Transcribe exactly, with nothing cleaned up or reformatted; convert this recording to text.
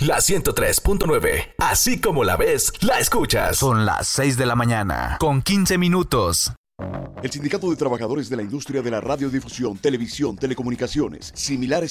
La ciento tres punto nueve. Así como la ves, la escuchas. Son las seis de la mañana, con quince minutos. El Sindicato de Trabajadores de la Industria de la Radiodifusión, Televisión, Telecomunicaciones, similares